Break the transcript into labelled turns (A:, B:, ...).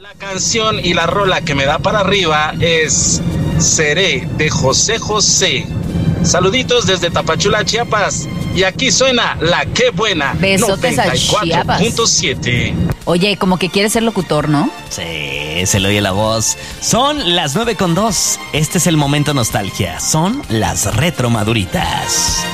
A: La canción y la rola que me da para arriba es Seré, de José José. Saluditos desde Tapachula, Chiapas. Y aquí suena La Qué Buena.
B: Besotes a Chiapas.
A: 94.7.
B: Oye, como que quieres ser locutor, ¿no?
C: Sí, se le oye la voz. Son las 9:02. Este es el momento nostalgia. Son las retromaduritas.